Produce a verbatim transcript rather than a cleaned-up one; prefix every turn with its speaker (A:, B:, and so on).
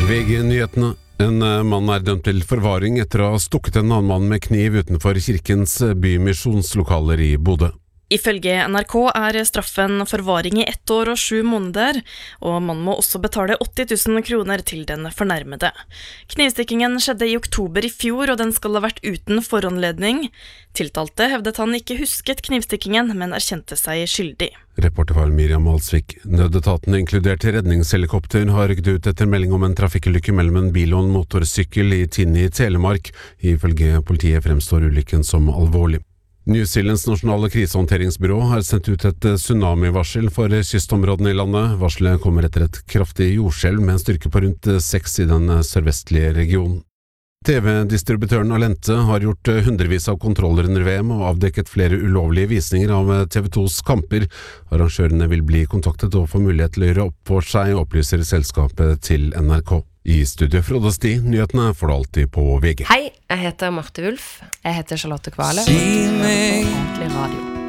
A: V G-nyhetene. En mann er dømt til forvaring etter å ha stukket en annen mann med kniv utenfor kirkens bymisjonslokaler i Bodø.
B: Ifølge N R K er straffen forvaring i ett år og sju måneder, og man må også betale åtti tusen kroner til den fornærmede. Knivstikkingen skjedde i oktober i fjor, og den skal ha vært uten foranledning. Tiltalte hevdet han ikke husket knivstikkingen, men erkjente seg skyldig.
A: Reporter var Miriam Alsvik. Nødetaten, inkludert redningshelikopter, har rykket ut etter melding om en trafikkulykke mellom en bil og en motorsykkel i Tinni i Telemark. Ifølge politiet fremstår ulykken som alvorlig. New Zealands nasjonale krisehåndteringsbyrå har sendt ut et tsunami-varsel for kystområdene i landet. Varselet kommer etter et kraftig jordskjelv med en styrke på rundt seks i den sørvestlige regionen. T V-distributøren Alente har gjort hundrevis av kontroller under V M og avdekket flere ulovlige visninger av T V tos kamper. Arrangørene vil bli kontaktet og få mulighet til å gjøre opp for seg, opplyser selskapet til N R K. I studio Frode Sti, nyhetene får du alltid på V G.
C: Hei, jeg heter Marte Wulf. Jeg heter Charlotte Kvale. Ordentlig radio.